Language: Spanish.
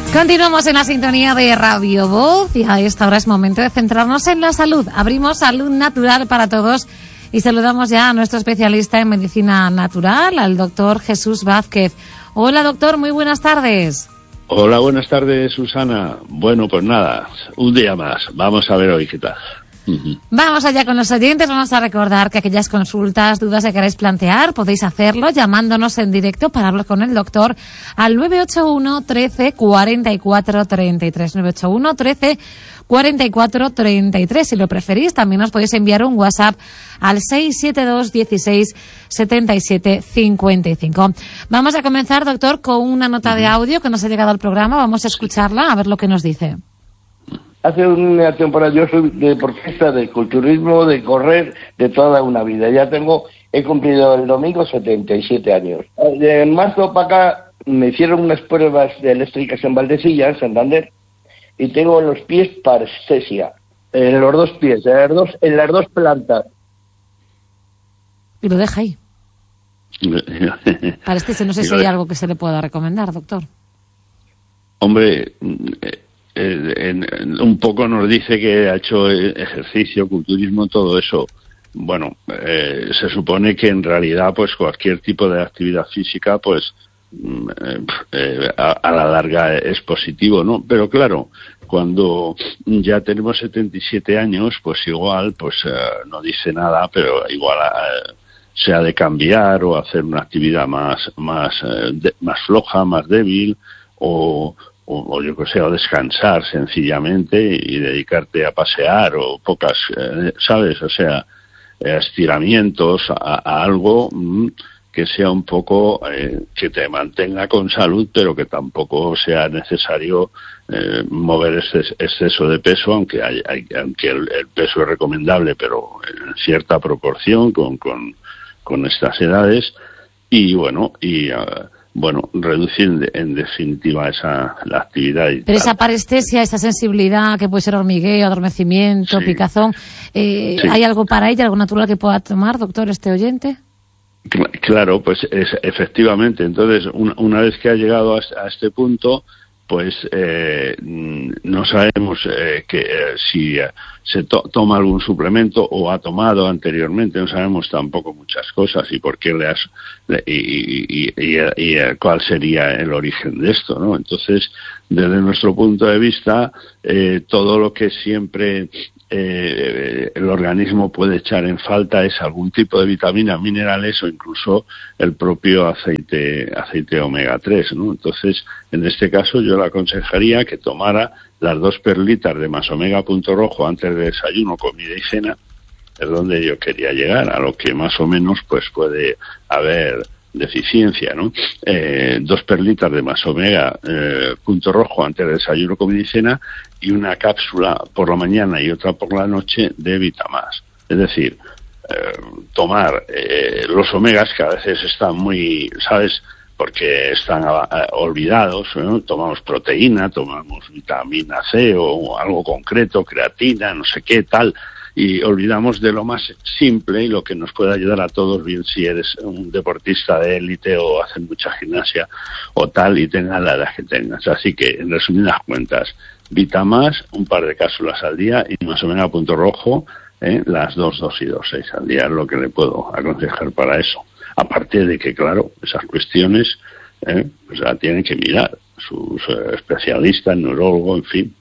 Continuamos en la sintonía de Radio Voz y a esta hora es momento de centrarnos en la salud. Abrimos Salud Natural para Todos y saludamos ya a nuestro especialista en medicina natural, al doctor Jesús Vázquez. Hola doctor, muy buenas tardes. Hola, buenas tardes Susana. Bueno, pues nada, un día más. Vamos a ver hoy qué tal. Vamos allá con los oyentes. Vamos a recordar que aquellas consultas, dudas que queráis plantear, podéis hacerlo llamándonos en directo para hablar con el doctor al 981 13 44 33. 981 13 44 33. Si lo preferís, también os podéis enviar un WhatsApp al 672 16 77 55. Vamos a comenzar, doctor, con una nota de audio que nos ha llegado al programa. Vamos a escucharla, a ver lo que nos dice. Hace una temporada yo soy deportista de culturismo, de correr, de toda una vida. He cumplido el domingo 77 años. En marzo para acá me hicieron unas pruebas eléctricas en Valdecilla, Santander, y tengo los pies parestesia, en los dos pies, en las dos plantas. Y lo deja ahí. Parestesia, no sé si hay algo que se le pueda recomendar, doctor. Hombre, un poco nos dice que ha hecho ejercicio, culturismo, todo eso. Bueno, se supone que en realidad pues cualquier tipo de actividad física pues a la larga es positivo, ¿no? Pero claro, cuando ya tenemos 77 años, pues igual pues no dice nada, pero igual se ha de cambiar o hacer una actividad más floja, más débil, o yo que sé, o descansar sencillamente y dedicarte a pasear o pocas, ¿sabes? O sea, estiramientos a algo que sea un poco, que te mantenga con salud, pero que tampoco sea necesario mover exceso de peso, aunque el peso es recomendable, pero en cierta proporción con estas edades. Y bueno, reducir en definitiva la actividad. Pero esa parestesia, esa sensibilidad que puede ser hormigueo, adormecimiento, sí, picazón, sí. ¿Hay algo para ella, algo natural que pueda tomar, doctor, este oyente? Claro, pues efectivamente. Entonces, una vez que ha llegado a este punto, pues no sabemos si se toma algún suplemento o ha tomado anteriormente, no sabemos tampoco muchas cosas y por qué y cuál sería el origen de esto, ¿no? Entonces, desde nuestro punto de vista, todo lo que siempre el organismo puede echar en falta es algún tipo de vitaminas, minerales o incluso el propio aceite omega 3, ¿no? Entonces, en este caso yo le aconsejaría que tomara las 2 perlitas de Masomega Punto Rojo antes de desayuno, comida y cena, es donde yo quería llegar, a lo que más o menos pues puede haber deficiencia, ¿no? 2 perlitas de Masomega Punto Rojo antes de desayuno, comida y cena, y una cápsula por la mañana y otra por la noche de Vitamás. Es decir, tomar los omegas, que a veces están muy, ¿sabes?, porque están olvidados, ¿no? Tomamos proteína, tomamos vitamina C o algo concreto, creatina, no sé qué, tal, y olvidamos de lo más simple y lo que nos puede ayudar a todos, bien si eres un deportista de élite o haces mucha gimnasia o tal, y tengas la edad que tengas. Así que, en resumidas cuentas, Vitamás, un par de cápsulas al día, y Masomega Punto Rojo, las 2 y 2, 6 al día, es lo que le puedo aconsejar para eso. Aparte de que, claro, esas cuestiones pues la tienen que mirar sus especialistas, neurólogo, en fin.